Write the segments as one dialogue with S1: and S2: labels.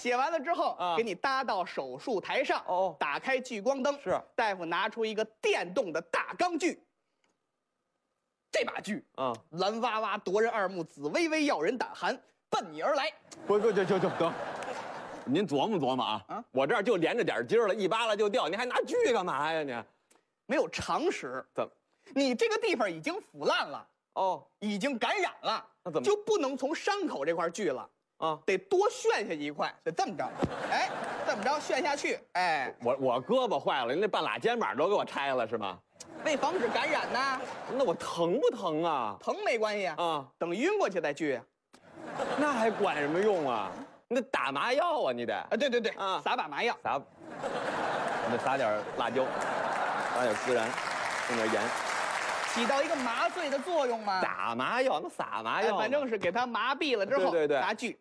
S1: 写完了之后，
S2: 啊
S1: 给你搭到手术台上，
S2: 哦
S1: 打开聚光灯，
S2: 是
S1: 大夫拿出一个电动的大钢锯，这把锯
S2: 啊，
S1: 蓝哇哇夺人二目，紫微微耀人胆寒，奔你而来。
S2: 不，等，您琢磨琢磨啊！
S1: 啊
S2: 我这儿就连着点筋儿了，一扒拉就掉，你还拿锯干嘛呀你？
S1: 没有常识，
S2: 怎么？
S1: 你这个地方已经腐烂了，
S2: 哦
S1: 已经感染了，
S2: 那怎么
S1: 就不能从伤口这块锯了？
S2: 啊，
S1: 得多旋下一块，得这么着，哎，这么着旋下去，哎，
S2: 我胳膊坏了，您那半拉肩膀都给我拆了是吗？
S1: 为防止感染呢，
S2: 那我疼不疼啊？
S1: 疼没关系
S2: 啊，
S1: 等晕过去再锯啊。
S2: 那还管什么用啊？你得打麻药啊，你得
S1: 对对对，
S2: 啊
S1: 撒把麻药，
S2: 撒，我得撒点辣椒，撒点孜然，弄点盐，
S1: 起到一个麻醉的作用嘛。
S2: 打麻药那撒麻药，
S1: 反正是给它麻痹了之后，
S2: 对
S1: 拿锯，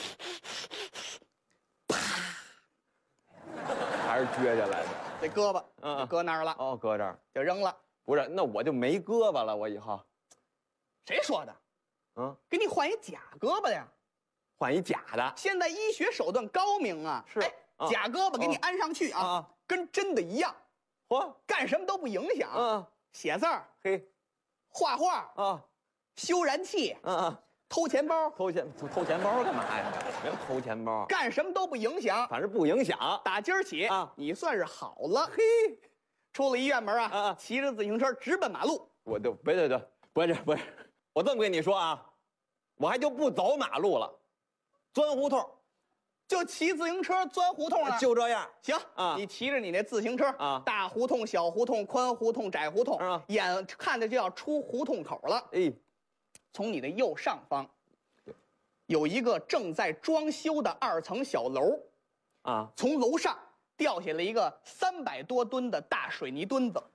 S2: 还是撅下来的。
S1: 这胳膊，
S2: 嗯
S1: 搁那儿了，
S2: 哦，搁这儿
S1: 就扔了。
S2: 不是，那我就没胳膊了，我以后，
S1: 谁说的？
S2: 嗯，
S1: 给你换一假胳膊呀！
S2: 换一假的。
S1: 现在医学手段高明啊，
S2: 是
S1: 哎，
S2: 啊
S1: 假胳膊给你安上去啊
S2: 啊，
S1: 跟真的一样，
S2: 嚯，
S1: 干什么都不影响。
S2: 嗯，
S1: 写字儿、
S2: 嘿，
S1: 画画、
S2: 啊，
S1: 修燃气、偷钱包，
S2: 偷钱包干嘛呀？没有偷钱包，
S1: 干什么都不影响。
S2: 反正不影响。
S1: 打今儿起
S2: 啊
S1: 你算是好了。
S2: 嘿，
S1: 出了医院门
S2: 啊
S1: 骑着自行车直奔马路。
S2: 我就不是，我这么跟你说啊，我还就不走马路了，钻胡同，
S1: 就骑自行车钻胡同了。
S2: 就这样。
S1: 行
S2: 啊
S1: 你骑着你那自行车
S2: 啊
S1: 大胡同、小胡同、宽胡同、窄胡同，
S2: 啊
S1: 眼看着就要出胡同口了。
S2: 哎，
S1: 从你的右上方，有一个正在装修的2层小楼，
S2: 啊，
S1: 从楼上掉下来一个300多吨的大水泥墩子，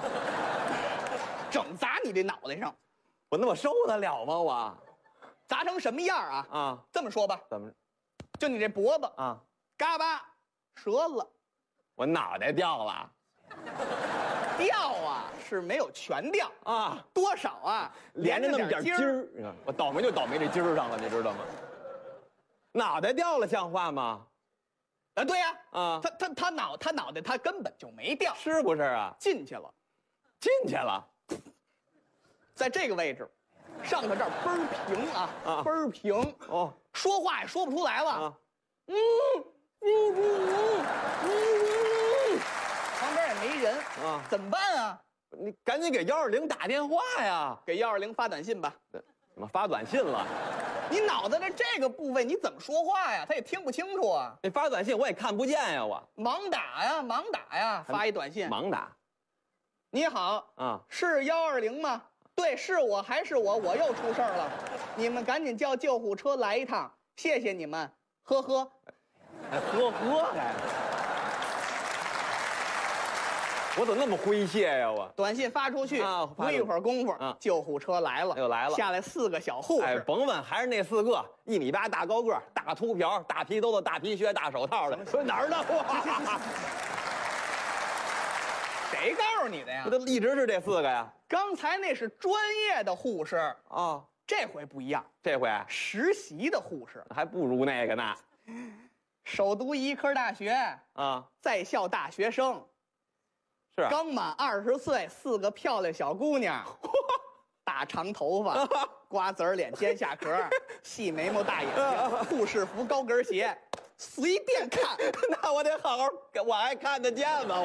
S1: 整砸你这脑袋上。
S2: 我那么受得了吗？我
S1: 砸成什么样啊？
S2: 啊，
S1: 这么说吧，
S2: 怎么
S1: 就你这脖子
S2: 啊？
S1: 嘎巴折了。
S2: 我脑袋掉了
S1: 掉啊是没有全掉，
S2: 啊，
S1: 多少啊
S2: 连着那么点筋
S1: 筋儿。
S2: 儿，我倒霉就倒霉这筋儿上了，你知道吗？脑袋掉了像话吗？
S1: 啊，对呀，
S2: 啊
S1: 他脑袋他根本就没掉，
S2: 是不是啊？
S1: 进去了，
S2: 进去了
S1: 在这个位置，上头这儿倍儿平
S2: 啊
S1: 倍儿平，
S2: 哦
S1: 说话也说不出来了。
S2: 啊，
S1: 旁边也没人
S2: 啊
S1: 怎么办啊？
S2: 你赶紧给120打电话呀！
S1: 给120发短信吧。
S2: 怎么发短信了？
S1: 你脑袋的这个部位你怎么说话呀？他也听不清楚啊。
S2: 你发短信我也看不见呀，我
S1: 盲打呀，盲打呀，发一短信。
S2: 盲打
S1: 你好，
S2: 啊！
S1: 是120吗？对，是我还是我？我又出事儿了，你们赶紧叫救护车来一趟，谢谢你们，呵呵。
S2: 哎，呵还，我怎么那么诙谐呀？我
S1: 短信发出去，
S2: 啊
S1: 不一会儿功夫，
S2: 啊
S1: 救护车来了，
S2: 又来了
S1: 下来4个小护士。
S2: 哎，甭问，还是那4个，1.8米大高个儿，大秃瓢，大皮兜子，大皮靴，大手套的。说哪儿呢？我
S1: 谁告诉你的呀
S2: 这？都一直是这4个呀。
S1: 刚才那是专业的护士，
S2: 啊，
S1: 这回不一样，
S2: 这回
S1: 实习的护士，
S2: 还不如那个呢。
S1: 首都医科大学
S2: 啊，
S1: 在校大学生，
S2: 是
S1: 刚满20岁，4个漂亮小姑娘，大长头发，瓜子儿脸，尖下颏，细眉毛，大眼睛，护士服，高跟鞋，随便看。
S2: 那我得好好，我还看得见吗？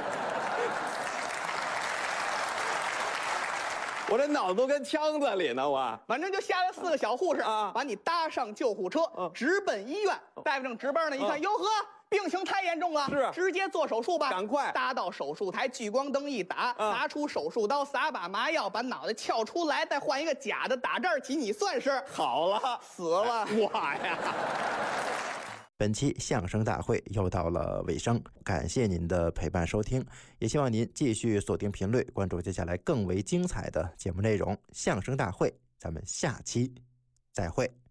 S2: 我这脑子都跟枪子里呢，我。
S1: 反正就下来4个小护士
S2: 啊
S1: 把你搭上救护车，直奔医院。大夫正值班呢，一看，哟呵，病情太严重了，
S2: 是
S1: 直接做手术吧，
S2: 赶快
S1: 搭到手术台，聚光灯一打，拿出手术刀，撒把麻药，把脑袋撬出来，再换一个假的，打这儿起，你算是
S2: 好了，
S1: 死了。
S2: 我呀。
S3: 本期相声大会又到了尾声，感谢您的陪伴收听，也希望您继续锁定频率，关注接下来更为精彩的节目内容。相声大会，咱们下期再会。